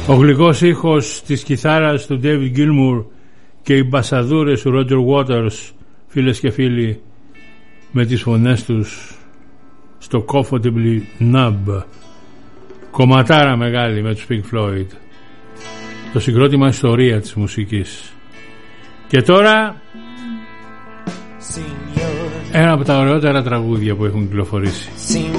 Ο γλυκός ήχος της κιθάρας του David Gilmour και οι μπασαδούρες του Roger Waters, φίλες και φίλοι, με τις φωνές τους στο Comfortably Numb. Κομματάρα μεγάλη με τους Pink Floyd. Το συγκρότημα ιστορία της μουσικής. Και τώρα ένα από τα ωραιότερα τραγούδια που έχουν κυκλοφορήσει.